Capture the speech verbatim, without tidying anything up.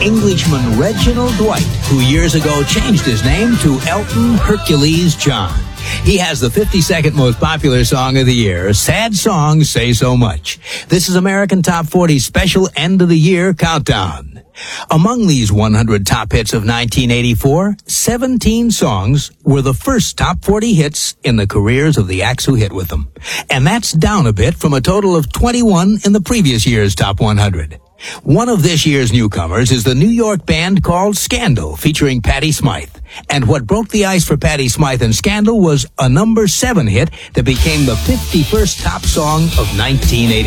Englishman Reginald Dwight, who years ago changed his name to Elton Hercules John. He has the fifty-second most popular song of the year, Sad Songs Say So Much. This is American Top forty Special End of the Year Countdown. Among these one hundred top hits of nineteen eighty-four, seventeen songs were the first top forty hits in the careers of the acts who hit with them. And that's down a bit from a total of twenty-one in the previous year's top one hundred. One of this year's newcomers is the New York band called Scandal, featuring Patti Smythe. And what broke the ice for Patti Smythe and Scandal was a number seven hit that became the fifty-first top song of nineteen eighty.